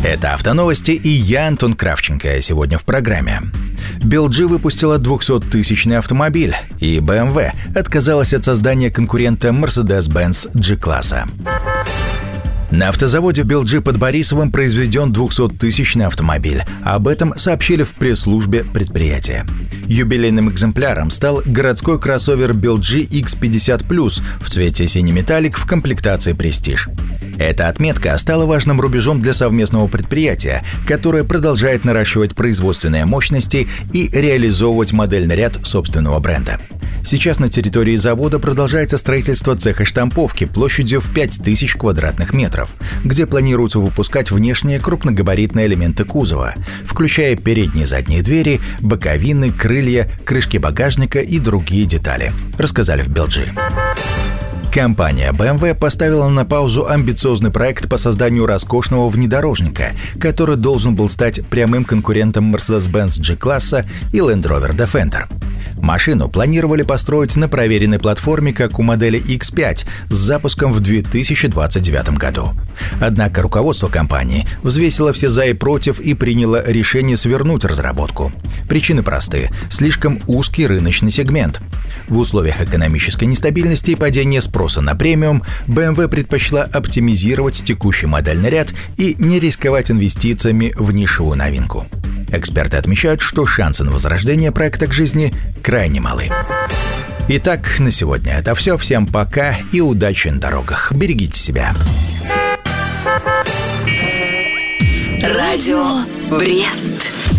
Это «Автоновости» и я, Антон Кравченко. Сегодня в программе. BLG выпустила 200-тысячный автомобиль, и BMW отказалась от создания конкурента Mercedes-Benz G-класса. На автозаводе BLG под Борисовым произведен 200-тысячный автомобиль. Об этом сообщили в пресс-службе предприятия. Юбилейным экземпляром стал городской кроссовер BLG X50+, в цвете синий металлик в комплектации «Престиж». Эта отметка стала важным рубежом для совместного предприятия, которое продолжает наращивать производственные мощности и реализовывать модельный ряд собственного бренда. Сейчас на территории завода продолжается строительство цеха штамповки площадью в 5000 квадратных метров, где планируется выпускать внешние крупногабаритные элементы кузова, включая передние и задние двери, боковины, крылья, крышки багажника и другие детали, рассказали в BLG. Компания BMW поставила на паузу амбициозный проект по созданию роскошного внедорожника, который должен был стать прямым конкурентом Mercedes-Benz G-класса и Land Rover Defender. Машину планировали построить на проверенной платформе, как у модели X5, с запуском в 2029 году. Однако руководство компании взвесило все за и против и приняло решение свернуть разработку. Причины просты – слишком узкий рыночный сегмент. В условиях экономической нестабильности и падения спроса на премиум, BMW предпочла оптимизировать текущий модельный ряд и не рисковать инвестициями в нишевую новинку. Эксперты отмечают, что шансы на возрождение проекта к жизни крайне малы. Итак, на сегодня это все. Всем пока и удачи на дорогах. Берегите себя. Радио Брест.